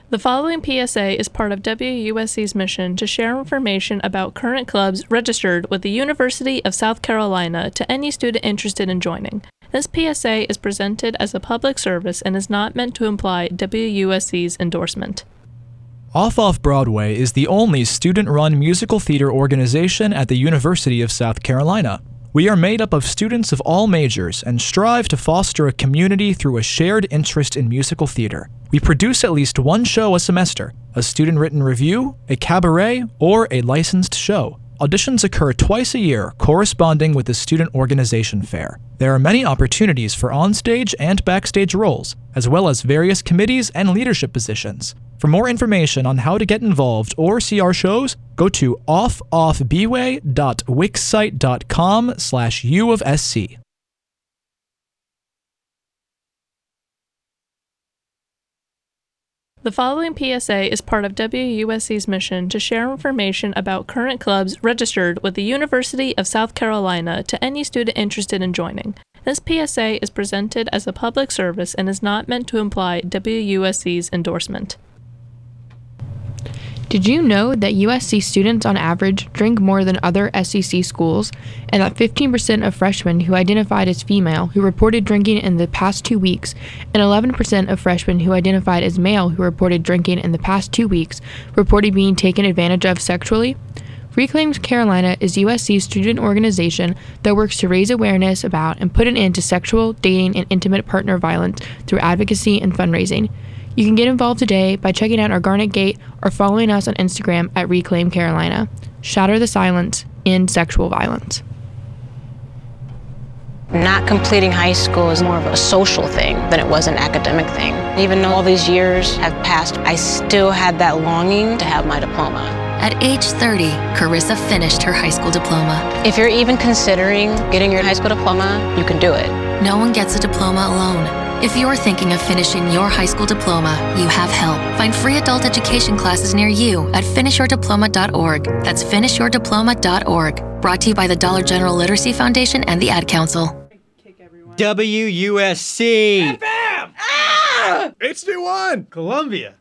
The following PSA is part of WUSC's mission to share information about current clubs registered with the University of South Carolina to any student interested in joining. This PSA is presented as a public service and is not meant to imply WUSC's endorsement. Off Broadway is the only student-run musical theater organization at the University of South Carolina. We are made up of students of all majors and strive to foster a community through a shared interest in musical theater. We produce at least one show a semester, a student-written review, a cabaret, or a licensed show. Auditions occur twice a year, corresponding with the student organization fair. There are many opportunities for onstage and backstage roles, as well as various committees and leadership positions. For more information on how to get involved or see our shows, go to offbway.wixsite.com/U of SC. The following PSA is part of WUSC's mission to share information about current clubs registered with the University of South Carolina to any student interested in joining. This PSA is presented as a public service and is not meant to imply WUSC's endorsement. Did you know that USC students on average drink more than other SEC schools, and that 15% of freshmen who identified as female who reported drinking in the past 2 weeks, and 11% of freshmen who identified as male who reported drinking in the past 2 weeks reported being taken advantage of sexually? Reclaim Carolina is USC's student organization that works to raise awareness about and put an end to sexual, dating, and intimate partner violence through advocacy and fundraising. You can get involved today by checking out our Garnet Gate or following us on Instagram at Reclaim Carolina. Shatter the silence, end sexual violence. Not completing high school is more of a social thing than it was an academic thing. Even though all these years have passed, I still had that longing to have my diploma. At age 30, Carissa finished her high school diploma. If you're even considering getting your high school diploma, you can do it. No one gets a diploma alone. If you're thinking of finishing your high school diploma, you have help. Find free adult education classes near you at finishyourdiploma.org. That's finishyourdiploma.org. Brought to you by the Dollar General Literacy Foundation and the Ad Council. WUSC. FM! Ah! HD1. Columbia.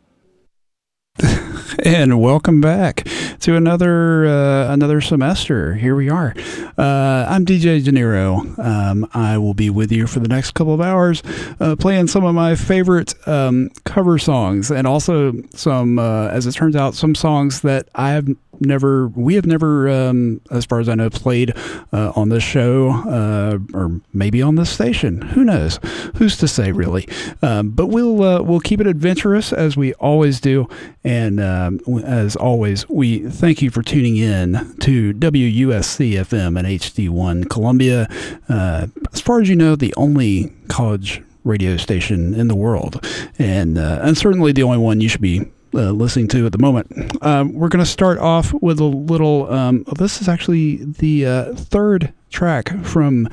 And welcome back to another semester. Here we are. I'm DJ De Niro. I will be with you for the next couple of hours, playing some of my favorite cover songs, and also some, as it turns out, some songs that we have never, as far as I know, played on this show, or maybe on this station. Who knows? Who's to say, really? But we'll keep it adventurous as we always do, and as always, we thank you for tuning in to WUSC FM and HD1 Columbia. As far as you know, the only college radio station in the world, and certainly the only one you should be listening to at the moment. We're going to start off with a little, this is actually the third track from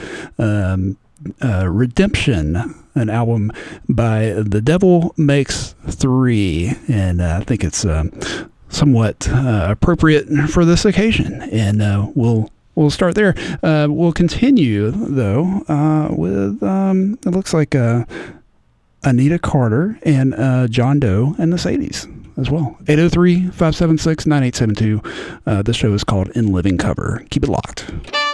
Redemption, an album by The Devil Makes Three, and I think it's somewhat appropriate for this occasion, and we'll start there. We'll continue, though, with, it looks like Anita Carter and John Doe and the Sadies as well. 803-576-9872. This show is called In Living Cover. Keep it locked.